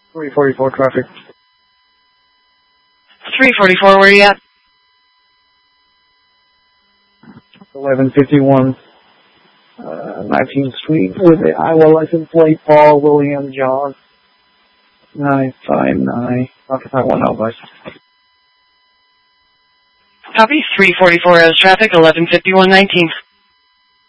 344 traffic. 344, where are you at? 1151 19th Street with the Iowa license plate Paul William John 959. Occupy 1 out, guys. Copy. 344 as traffic, 1151 19th.